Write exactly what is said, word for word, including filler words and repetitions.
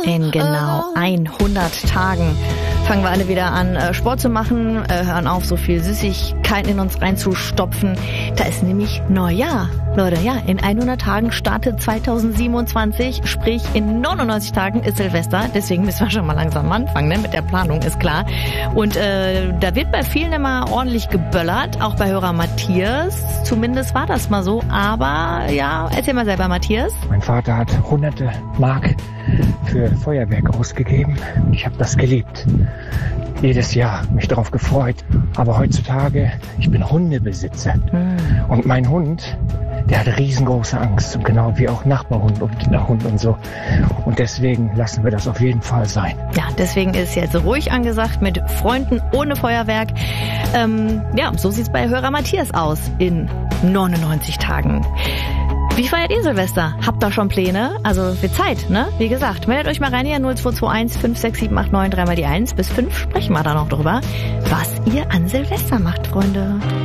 In genau hundert Tagen fangen wir alle wieder an, Sport zu machen, hören auf, so viel Süßigkeiten in uns reinzustopfen. Da ist nämlich Neujahr. Leute, ja, in hundert Tagen startet zweitausendsiebenundzwanzig, sprich in neunundneunzig Tagen ist Silvester. Deswegen müssen wir schon mal langsam anfangen, ne? Mit der Planung, ist klar. Und äh, da wird bei vielen immer ordentlich geböllert, auch bei Hörer Matthias. Zumindest war das mal so. Aber ja, erzähl mal selber, Matthias. Mein Vater hat hunderte Mark für Feuerwerk ausgegeben. Ich habe das geliebt. Jedes Jahr mich darauf gefreut. Aber heutzutage, ich bin Hundebesitzer. Hm. Und mein Hund, der hat riesengroße Angst. Und genau wie auch Nachbarhund und Kinderhund und so. Und deswegen lassen wir das auf jeden Fall sein. Ja, deswegen ist jetzt ruhig angesagt mit Freunden ohne Feuerwerk. Ähm, ja, so sieht's bei Hörer Matthias aus in neunundneunzig Tagen. Wie feiert ihr Silvester? Habt ihr schon Pläne? Also wird Zeit, ne? Wie gesagt, meldet euch mal rein hier null zwei zwei eins fünf sechs sieben acht neun drei mal die eins. Bis fünf sprechen wir da noch drüber, was ihr an Silvester macht, Freunde.